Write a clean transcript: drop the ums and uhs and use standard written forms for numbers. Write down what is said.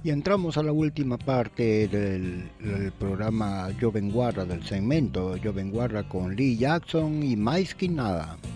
Y entramos a la última parte del programa Yo Venguarra, del segmento Yo Venguarra con Lee Jackson y Mais Que Nada.